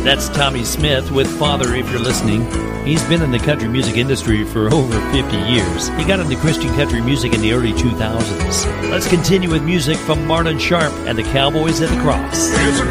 That's Tommy Smith with Father, if you're listening. He's been in the country music industry for over 50 years. He got into Christian country music in the early 2000s. Let's continue with music from Marlon Sharp and the Cowboys at the Cross.